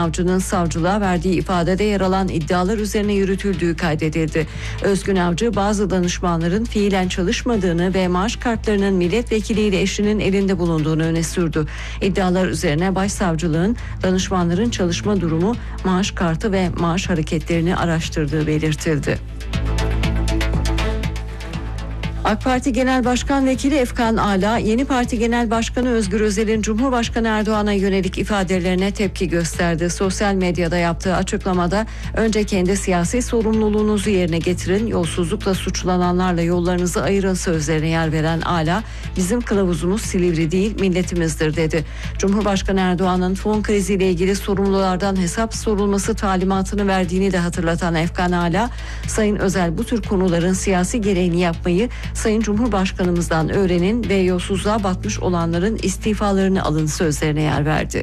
Avcı'nın savcılığa verdiği ifadede yer alan iddialar üzerine yürütüldüğü kaydedildi. Özgün Avcı bazı danışmanların fiilen çalışmadığını ve maaş kartlarının milletvekiliyle eşinin elinde bulunduğunu öne sürdü. İddialar üzerine başsavcılığın danışmanların çalışma durumu, maaş kartı ve maaş hareketlerini araştırdığı belirtildi. AK Parti Genel Başkan Vekili Efkan Ala, yeni parti Genel Başkanı Özgür Özel'in Cumhurbaşkanı Erdoğan'a yönelik ifadelerine tepki gösterdi. Sosyal medyada yaptığı açıklamada önce kendi siyasi sorumluluğunuzu yerine getirin, yolsuzlukla suçlananlarla yollarınızı ayırın sözlerine yer veren Ala, bizim kılavuzumuz Silivri değil milletimizdir dedi. Cumhurbaşkanı Erdoğan'ın fon kriziyle ilgili sorumlulardan hesap sorulması talimatını verdiğini de hatırlatan Efkan Ala, Sayın Özel bu tür konuların siyasi gereğini yapmayı Sayın Cumhurbaşkanımızdan öğrenin ve yolsuzluğa batmış olanların istifalarını alın sözlerine yer verdi.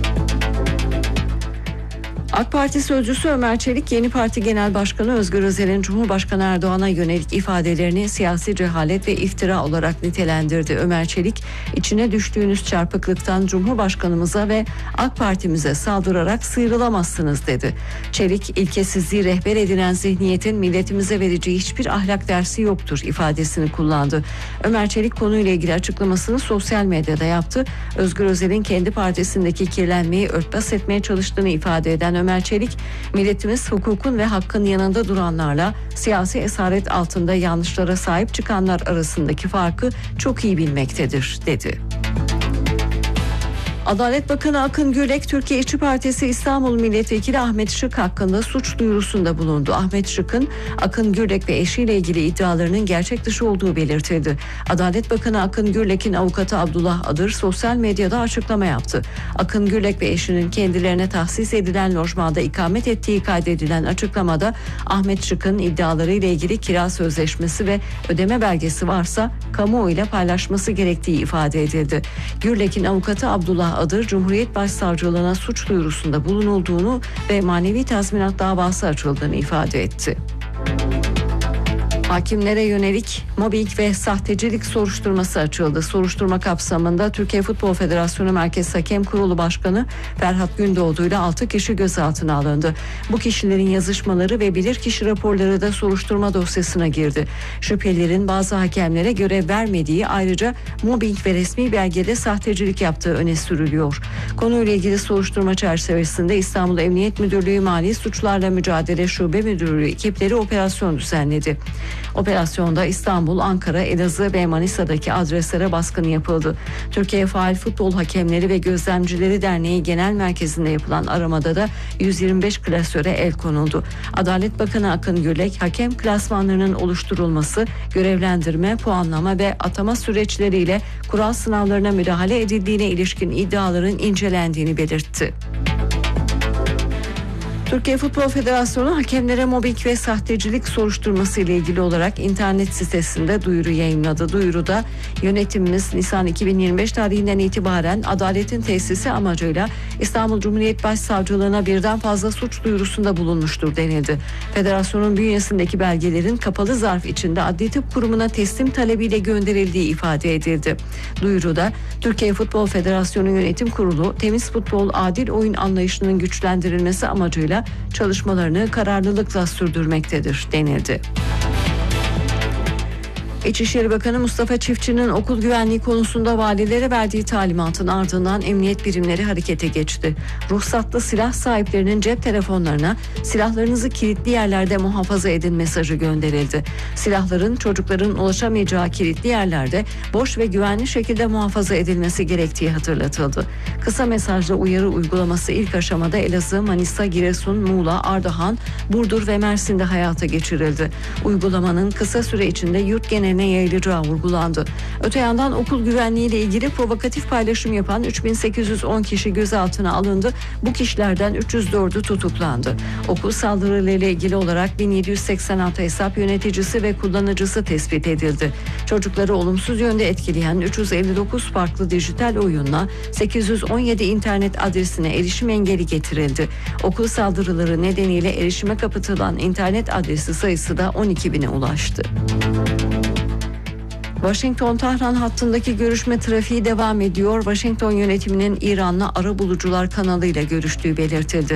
AK Parti sözcüsü Ömer Çelik, yeni parti Genel Başkanı Özgür Özel'in Cumhurbaşkanı Erdoğan'a yönelik ifadelerini siyasi cehalet ve iftira olarak nitelendirdi. Ömer Çelik, içine düştüğünüz çarpıklıktan Cumhurbaşkanımıza ve AK Parti'mize saldırarak sıyrılamazsınız dedi. Çelik, ilkesizliği rehber edinen zihniyetin milletimize vereceği hiçbir ahlak dersi yoktur ifadesini kullandı. Ömer Çelik konuyla ilgili açıklamasını sosyal medyada yaptı. Özgür Özel'in kendi partisindeki kirlenmeyi örtbas etmeye çalıştığını ifade eden Ömer Çelik, milletimiz hukukun ve hakkın yanında duranlarla siyasi esaret altında yanlışlara sahip çıkanlar arasındaki farkı çok iyi bilmektedir dedi. Adalet Bakanı Akın Gürlek, Türkiye İşçi Partisi İstanbul Milletvekili Ahmet Şık hakkında suç duyurusunda bulundu. Ahmet Şık'ın Akın Gürlek ve eşiyle ilgili iddialarının gerçek dışı olduğu belirtildi. Adalet Bakanı Akın Gürlek'in avukatı Abdullah Adır sosyal medyada açıklama yaptı. Akın Gürlek ve eşinin kendilerine tahsis edilen lojmanda ikamet ettiği kaydedilen açıklamada Ahmet Şık'ın iddialarıyla ilgili kira sözleşmesi ve ödeme belgesi varsa kamuoyuyla paylaşması gerektiği ifade edildi. Gürlek'in avukatı Abdullah Adır, Cumhuriyet Başsavcılığına suç duyurusunda bulunulduğunu ve manevi tazminat davası açıldığını ifade etti. Hakimlere yönelik mobbing ve sahtecilik soruşturması açıldı. Soruşturma kapsamında Türkiye Futbol Federasyonu Merkez Hakem Kurulu Başkanı Ferhat Gündoğdu ile 6 kişi gözaltına alındı. Bu kişilerin yazışmaları ve bilirkişi raporları da soruşturma dosyasına girdi. Şüphelilerin bazı hakemlere görev vermediği, ayrıca mobbing ve resmi belgede sahtecilik yaptığı öne sürülüyor. Konuyla ilgili soruşturma çerçevesinde İstanbul Emniyet Müdürlüğü Mali Suçlarla Mücadele Şube Müdürlüğü ekipleri operasyon düzenledi. Operasyonda İstanbul, Ankara, Elazığ ve Manisa'daki adreslere baskın yapıldı. Türkiye Faal Futbol Hakemleri ve Gözlemcileri Derneği Genel Merkezi'nde yapılan aramada da 125 klasöre el konuldu. Adalet Bakanı Akın Gürlek, hakem klasmanlarının oluşturulması, görevlendirme, puanlama ve atama süreçleriyle kural sınavlarına müdahale edildiğine ilişkin iddiaların incelendiğini belirtti. Türkiye Futbol Federasyonu hakemlere mobbing ve sahtecilik soruşturması ile ilgili olarak internet sitesinde duyuru yayınladı. Duyuruda yönetimimiz Nisan 2025 tarihinden itibaren adaletin tesisi amacıyla İstanbul Cumhuriyet Başsavcılığına birden fazla suç duyurusunda bulunmuştur denildi. Federasyonun bünyesindeki belgelerin kapalı zarf içinde Adli Tıp Kurumu'na teslim talebiyle gönderildiği ifade edildi. Duyuruda Türkiye Futbol Federasyonu Yönetim Kurulu temiz futbol, adil oyun anlayışının güçlendirilmesi amacıyla çalışmalarını kararlılıkla sürdürmektedir denildi. İçişleri Bakanı Mustafa Çiftçi'nin okul güvenliği konusunda valilere verdiği talimatın ardından emniyet birimleri harekete geçti. Ruhsatlı silah sahiplerinin cep telefonlarına silahlarınızı kilitli yerlerde muhafaza edin mesajı gönderildi. Silahların çocukların ulaşamayacağı kilitli yerlerde boş ve güvenli şekilde muhafaza edilmesi gerektiği hatırlatıldı. Kısa mesajlı uyarı uygulaması ilk aşamada Elazığ, Manisa, Giresun, Muğla, Ardahan, Burdur ve Mersin'de hayata geçirildi. Uygulamanın kısa süre içinde yurt geneline yayılacağı vurgulandı. Öte yandan okul güvenliği ile ilgili provokatif paylaşım yapan 3810 kişi gözaltına alındı. Bu kişilerden 304'ü tutuklandı. Okul saldırılarıyla ilgili olarak 1786 hesap yöneticisi ve kullanıcısı tespit edildi. Çocukları olumsuz yönde etkileyen 359 farklı dijital oyunla 817 internet adresine erişim engeli getirildi. Okul saldırıları nedeniyle erişime kapatılan internet adresi sayısı da 12.000'e ulaştı. Washington-Tahran hattındaki görüşme trafiği devam ediyor. Washington yönetiminin İran'la arabulucular kanalıyla görüştüğü belirtildi.